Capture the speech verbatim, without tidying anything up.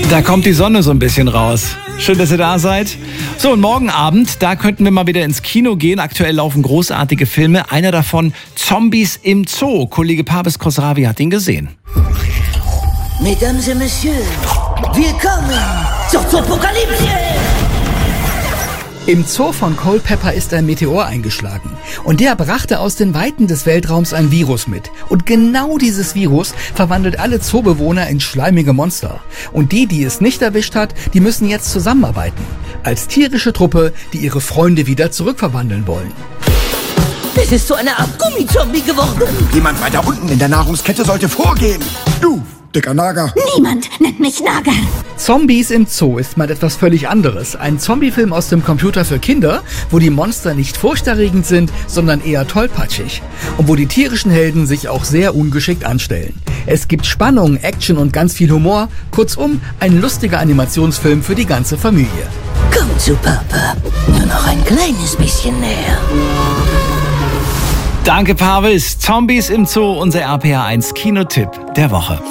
Da kommt die Sonne so ein bisschen raus. Schön, dass ihr da seid. So, und morgen Abend, da könnten wir mal wieder ins Kino gehen. Aktuell laufen großartige Filme. Einer davon, Zombies im Zoo. Kollege Pabes Khosravi hat ihn gesehen. Mesdames et Messieurs, willkommen zur Zoopokalypse! Im Zoo von Culpeper ist ein Meteor eingeschlagen und der brachte aus den Weiten des Weltraums ein Virus mit. Und genau dieses Virus verwandelt alle Zoobewohner in schleimige Monster. Und die, die es nicht erwischt hat, die müssen jetzt zusammenarbeiten. Als tierische Truppe, die ihre Freunde wieder zurückverwandeln wollen. Es ist so eine Art Gummizombie geworden. Jemand weiter unten in der Nahrungskette sollte vorgehen. Du, dicker Nager. Niemand nennt mich Nager. Zombies im Zoo ist mal etwas völlig anderes. Ein Zombiefilm aus dem Computer für Kinder, wo die Monster nicht furchterregend sind, sondern eher tollpatschig. Und wo die tierischen Helden sich auch sehr ungeschickt anstellen. Es gibt Spannung, Action und ganz viel Humor. Kurzum, ein lustiger Animationsfilm für die ganze Familie. Komm zu Papa. Nur noch ein kleines bisschen näher. Danke, Pavis. Zombies im Zoo, unser R P R eins Kinotipp der Woche.